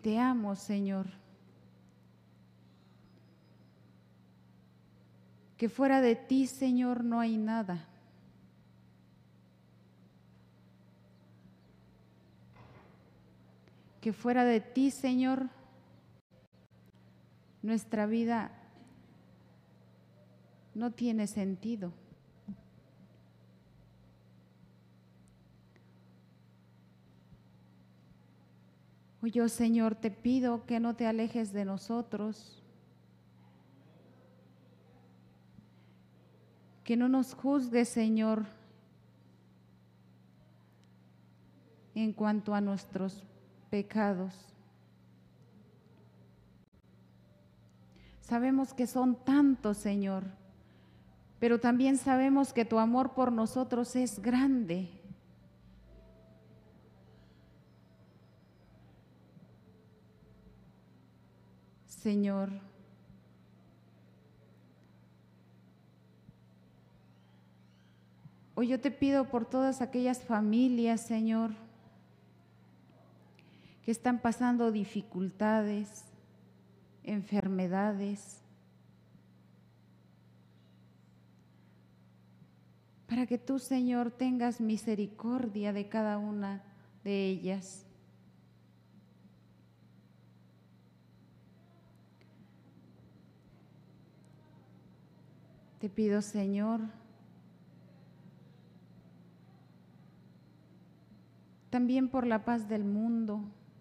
te amo, Señor. Que fuera de ti, Señor, no hay nada. Que fuera de ti, Señor, nuestra vida no tiene sentido. Hoy yo, Señor, te pido que no te alejes de nosotros, que no nos juzgues, Señor, en cuanto a nuestros pecados. Sabemos que son tantos, Señor, pero también sabemos que tu amor por nosotros es grande. Señor, hoy yo te pido por todas aquellas familias, Señor, que están pasando dificultades, enfermedades, para que tú, Señor, tengas misericordia de cada una de ellas. Te pido, Señor, también por la paz del mundo.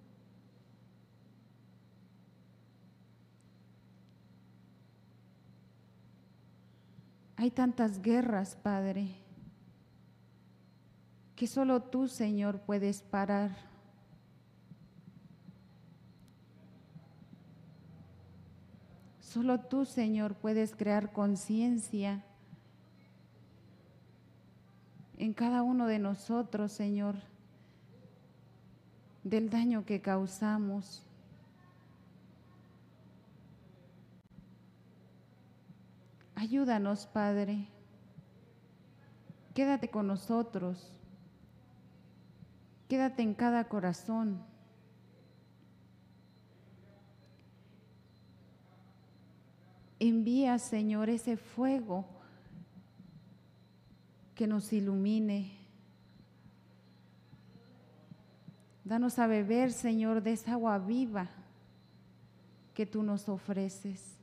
Hay tantas guerras, Padre, que solo tú, Señor, puedes parar. Solo tú, Señor, puedes crear conciencia en cada uno de nosotros, Señor, del daño que causamos. Ayúdanos, Padre. Quédate con nosotros. Quédate en cada corazón. Envía, Señor, ese fuego que nos ilumine. Danos a beber, Señor, de esa agua viva que tú nos ofreces.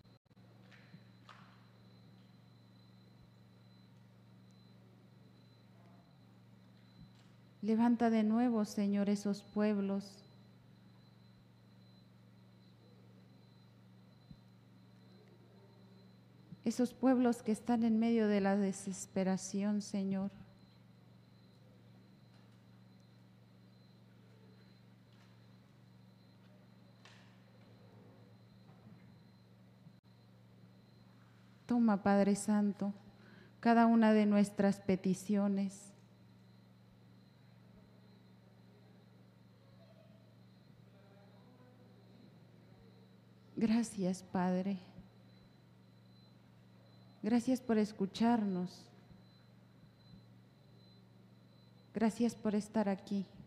Levanta de nuevo, Señor, esos pueblos. Esos pueblos que están en medio de la desesperación, Señor. Toma, Padre Santo, cada una de nuestras peticiones. Gracias, Padre. Gracias por escucharnos. Gracias por estar aquí.